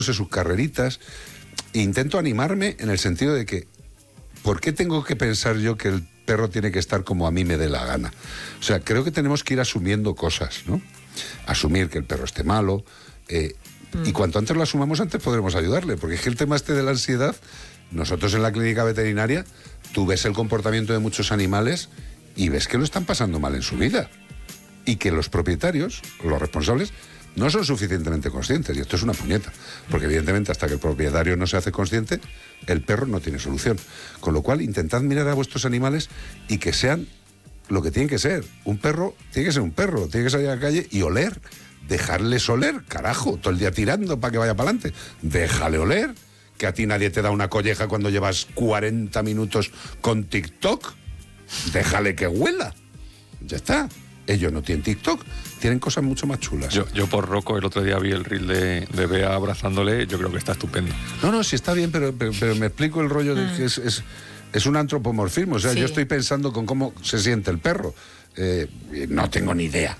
sus carreritas. E intento animarme en el sentido de que, ¿por qué tengo que pensar yo que el perro tiene que estar como a mí me dé la gana? O sea, creo que tenemos que ir asumiendo cosas, ¿no? Asumir que el perro esté malo, y cuanto antes lo asumamos, antes podremos ayudarle, porque es que el tema este de la ansiedad, nosotros en la clínica veterinaria, tú ves el comportamiento de muchos animales y ves que lo están pasando mal en su vida, y que los propietarios, los responsables, no son suficientemente conscientes, y esto es una puñeta, porque evidentemente hasta que el propietario no se hace consciente, el perro no tiene solución. Con lo cual, intentad mirar a vuestros animales y que sean lo que tienen que ser. Un perro tiene que ser un perro, tiene que salir a la calle y oler, dejarles oler, carajo, todo el día tirando para que vaya para adelante. Déjale oler, que a ti nadie te da una colleja cuando llevas 40 minutos con TikTok. Déjale que huela. Ya está. Ellos no tienen TikTok, tienen cosas mucho más chulas. Yo por Rocco el otro día vi el reel de Bea abrazándole, yo creo que está estupendo. No, sí está bien, pero me explico el rollo de que es un antropomorfismo. O sea, yo estoy pensando con cómo se siente el perro. No tengo ni idea.